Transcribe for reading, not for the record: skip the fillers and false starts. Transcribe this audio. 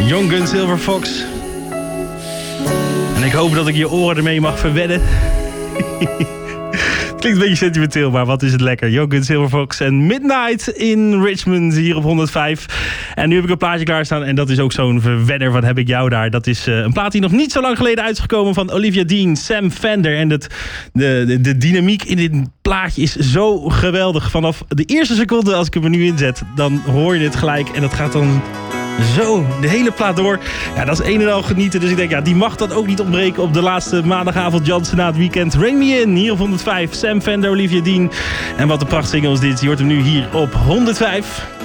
Young Gun Silver Fox. En ik hoop dat ik je oren ermee mag verwennen. Klinkt een beetje sentimenteel, maar wat is het lekker. Young Gun Silver Fox en Midnight in Richmond hier op 105. En nu heb ik een plaatje klaarstaan en dat is ook zo'n verwenner. Wat heb ik jou daar? Dat is een plaat die nog niet zo lang geleden uit is gekomen van Olivia Dean, Sam Fender. En de dynamiek in dit plaatje is zo geweldig. Vanaf de eerste seconde als ik hem er nu inzet, dan hoor je het gelijk. En dat gaat dan zo de hele plaat door. Ja, dat is een en al genieten. Dus ik denk, ja, die mag dat ook niet ontbreken op de laatste maandagavond Jansen na het weekend. Rain Me In, hier op 105. Sam Fender, Olivia Dean. En wat een prachtsingle is dit. Je hoort hem nu hier op 105.